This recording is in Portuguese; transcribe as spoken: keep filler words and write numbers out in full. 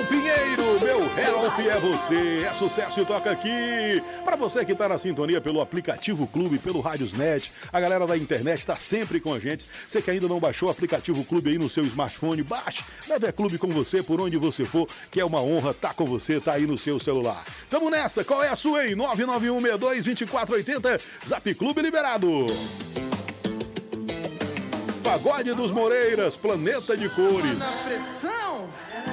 Daniel Pinheiro, meu help é você. É sucesso e toca aqui. Pra você que tá na sintonia pelo aplicativo Clube, pelo Radiosnet, a galera da internet tá sempre com a gente. Você que ainda não baixou o aplicativo Clube aí no seu smartphone, baixe. Leve a Clube com você por onde você for, que é uma honra tá com você, tá aí no seu celular. Tamo nessa, qual é a sua aí? nove nove um seis dois, dois quatro oito zero, Zap Clube liberado. Pagode dos Moreiras, Planeta de Cores. Na pressão.